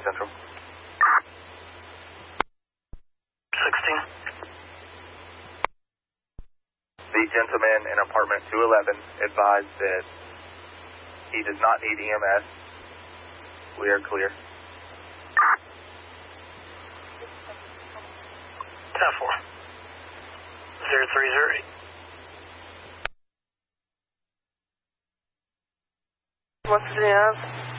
Central. 16. The gentleman in apartment 211 advised that he does not need EMS. We are clear. 10-4. 0308. What's the